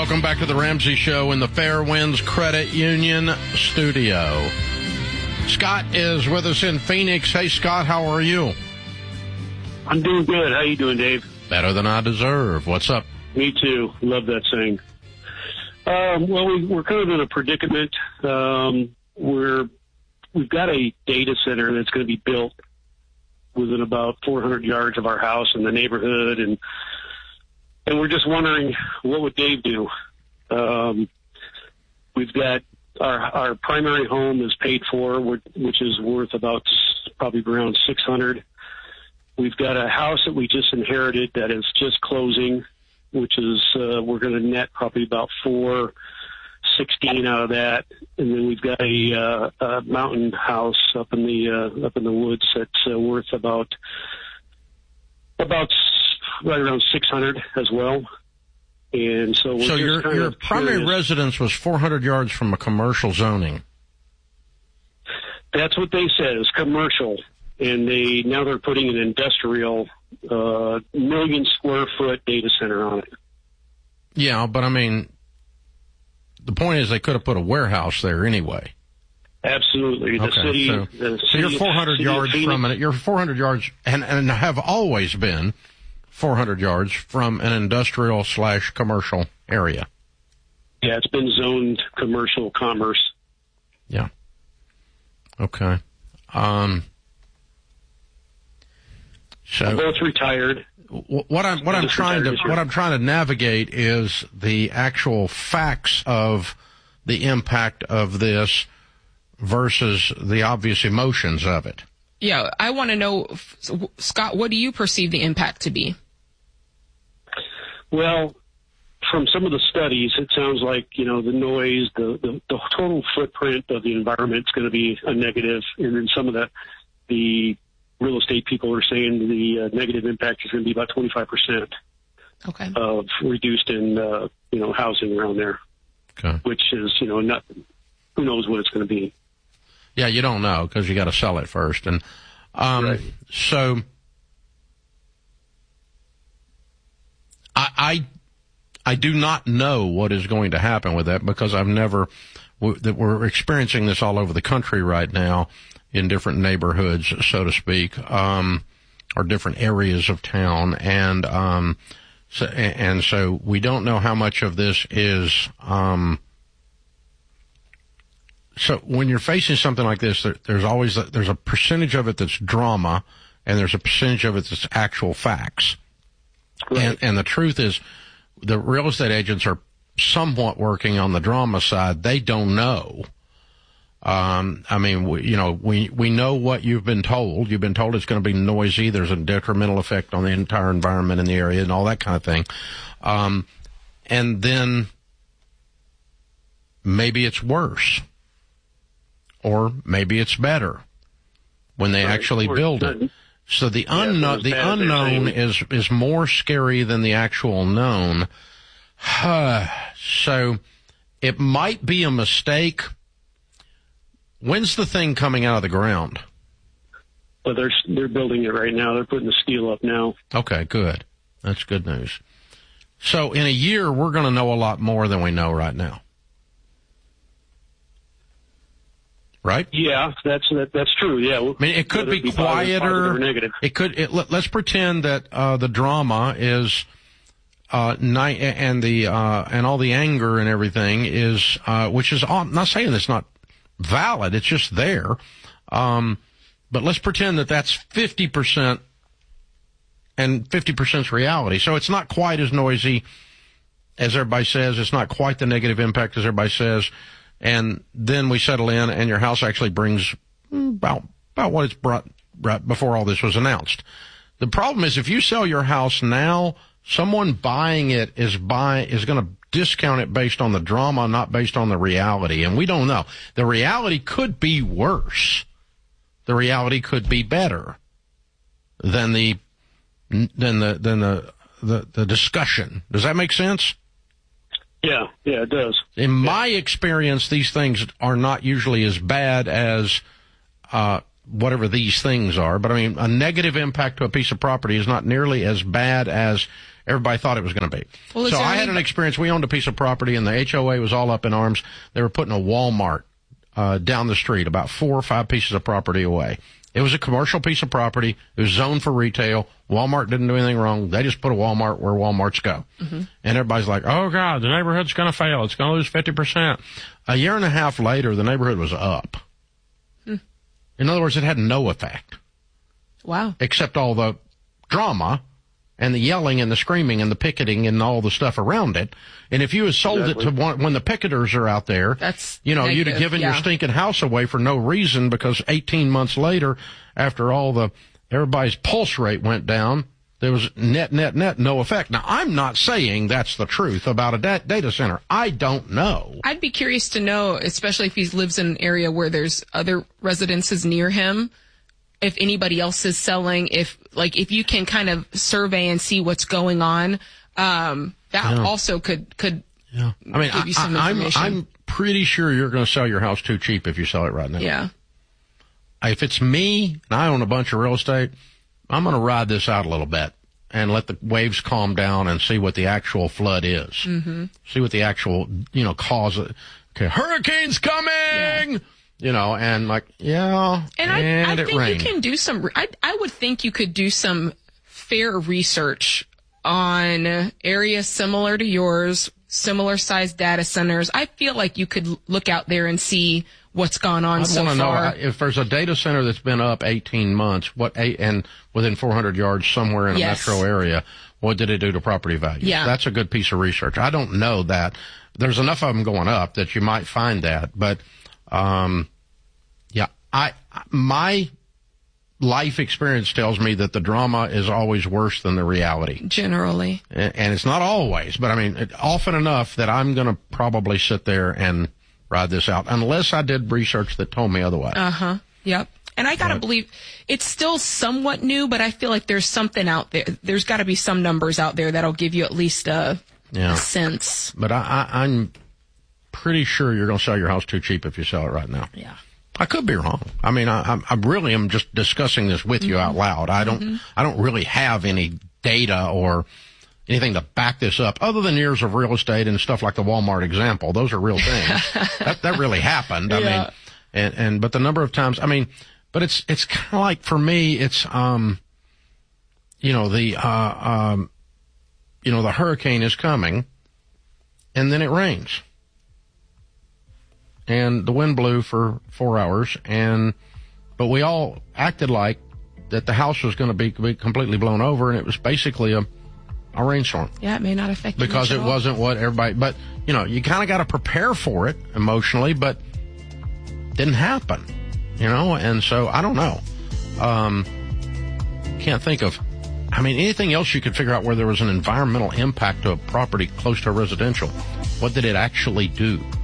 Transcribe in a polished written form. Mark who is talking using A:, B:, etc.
A: Welcome back to the Ramsey Show in the Fairwinds Credit Union studio. Scott is with us in Phoenix. Hey, Scott, how are you?
B: I'm doing good. How you doing, Dave?
A: Better than I deserve. What's up?
B: Me too. Love that saying. Well, we're kind of in a predicament. We've got a data center that's going to be built within about 400 yards of our house in the neighborhood, and we're just wondering, what would Dave do? We've got our primary home is paid for, which is worth about probably around $600. We've got a house that we just inherited that is just closing, which is we're going to net probably about $416 out of that, and then we've got a mountain house up in the woods that's worth about right around $600 as well. And so
A: your primary residence was 400 yards from a commercial zoning.
B: That's what they said. It's commercial, and now they're putting an industrial million square foot data center on it.
A: Yeah, but I mean, the point is they could have put a warehouse there anyway.
B: Absolutely.
A: So you're 400 yards from it. You're 400 yards and have always been 400 yards from an industrial/commercial area.
B: Yeah, it's been zoned commercial commerce.
A: Yeah. Okay. So
B: we're both retired.
A: What I'm trying to navigate is the actual facts of the impact of this versus the obvious emotions of it.
C: Yeah, I want to know, Scott, what do you perceive the impact to be?
B: Well, from some of the studies, it sounds like, the noise, the total footprint of the environment is going to be a negative, and then some of the real estate people are saying the negative impact is going to be about 25% of reduced in housing around there, which is not, who knows what it's going to be.
A: Yeah, you don't know because you got to sell it first, and
B: right.
A: So I do not know what is going to happen with that because we're experiencing this all over the country right now in different neighborhoods, so to speak, or different areas of town, and so we don't know how much of this is. So when you're facing something like this, there's a percentage of it that's drama, and there's a percentage of it that's actual facts.
B: Right.
A: And the truth is, the real estate agents are somewhat working on the drama side. They don't know. I mean, we know what you've been told. You've been told it's going to be noisy. There's a detrimental effect on the entire environment in the area and all that kind of thing. And then maybe it's worse. Or maybe it's better when they actually build it. So the unknown is more scary than the actual known. So it might be a mistake. When's the thing coming out of the ground?
B: Well, they're building it right now. They're putting the steel up now.
A: Okay, good. That's good news. So in a year, we're going to know a lot more than we know right now. Right?
B: Yeah, that's true. Yeah,
A: I mean, it could be quieter. Let's pretend that the drama is and all the anger and everything is which is I'm not saying it's not valid. It's just there. But let's pretend that that's 50% and 50% reality. So it's not quite as noisy as everybody says. It's not quite the negative impact as everybody says. And then we settle in, and your house actually brings about what it's brought right before all this was announced. The problem is if you sell your house now, someone buying it is going to discount it based on the drama, not based on the reality. And we don't know. The reality could be worse. The reality could be better than the discussion. Does that make sense?
B: Yeah, it does.
A: In my experience, these things are not usually as bad as whatever these things are. But, I mean, a negative impact to a piece of property is not nearly as bad as everybody thought it was going to be.
C: Well,
A: so I had an experience. We owned a piece of property, and the HOA was all up in arms. They were putting a Walmart down the street, about 4 or 5 pieces of property away. It was a commercial piece of property. It was zoned for retail. Walmart didn't do anything wrong. They just put a Walmart where Walmarts go. Mm-hmm. And everybody's like, oh, God, the neighborhood's going to fail. It's going to lose 50%. A year and a half later, the neighborhood was up. In other words, it had no effect.
C: Wow.
A: Except all the drama and the yelling and the screaming and the picketing and all the stuff around it. And if you had sold it to when the picketers are out there, you'd have given your stinking house away for no reason, because 18 months later, after everybody's pulse rate went down, there was net, no effect. Now, I'm not saying that's the truth about a data center. I don't know.
C: I'd be curious to know, especially if he lives in an area where there's other residences near him, if anybody else is selling, if you can kind of survey and see what's going on, that also could
A: I mean,
C: give you some information.
A: I'm pretty sure you're going to sell your house too cheap if you sell it right now.
C: Yeah.
A: If it's me and I own a bunch of real estate, I'm going to ride this out a little bit and let the waves calm down and see what the actual flood is. Mm-hmm. See what the actual, cause. Okay, hurricane's coming! Yeah. And I think
C: rained. You can do some, I would think you could do some fair research on areas similar to yours, similar sized data centers. I feel like you could look out there and see what's gone on so far. I want to know if
A: there's a data center that's been up 18 months, and within 400 yards somewhere in a metro area, what did it do to property values?
C: Yeah.
A: That's a good piece of research. I don't know that. There's enough of them going up that you might find that, but my life experience tells me that the drama is always worse than the reality.
C: Generally.
A: And it's not always, but I mean, often enough that I'm going to probably sit there and ride this out, unless I did research that told me otherwise.
C: Uh-huh. Yep. And I gotta believe it's still somewhat new, but I feel like there's something out there. There's gotta be some numbers out there that'll give you at least a sense.
A: But I'm pretty sure you're going to sell your house too cheap if you sell it right now.
C: Yeah.
A: I could be wrong. I mean, I really am just discussing this with you out loud. I don't really have any data or anything to back this up other than years of real estate and stuff like the Walmart example. Those are real things. that really happened. I mean, but the number of times, but it's kind of like, for me, it's, the hurricane is coming and then it rains. And the wind blew for 4 hours, but we all acted like that the house was going to be completely blown over, and it was basically a rainstorm.
C: Yeah, it may not affect you
A: because it wasn't what everybody. But you kind of got to prepare for it emotionally, but didn't happen. And so I don't know. Can't think of. Anything else you could figure out where there was an environmental impact to a property close to a residential? What did it actually do?